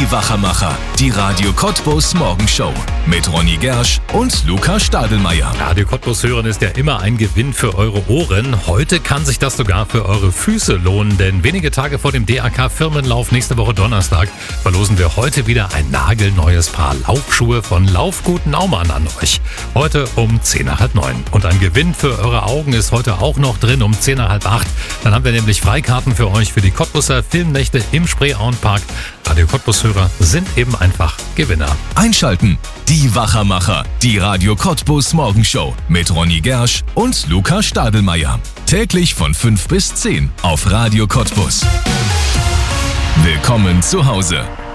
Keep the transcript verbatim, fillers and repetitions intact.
Die Wachermacher, die Radio Cottbus Morgenshow mit Ronny Gersch und Luca Stadelmeier. Radio Cottbus hören ist ja immer ein Gewinn für eure Ohren. Heute kann sich das sogar für eure Füße lohnen, denn wenige Tage vor dem D A K-Firmenlauf nächste Woche Donnerstag verlosen wir heute wieder ein nagelneues Paar Laufschuhe von Laufgut Naumann an euch. Heute um zehn nach halb neun. Und ein Gewinn für eure Augen ist heute auch noch drin um zehn nach halb acht. Dann haben wir nämlich Freikarten für euch für die Cottbuser Filmnächte im Spreeauenpark. Radio Cottbus-Hörer sind eben einfach Gewinner. Einschalten. Die Wachermacher, die Radio Cottbus Morgenshow mit Ronny Gersch und Luca Stadelmeier. Täglich von fünf bis zehn auf Radio Cottbus. Willkommen zu Hause.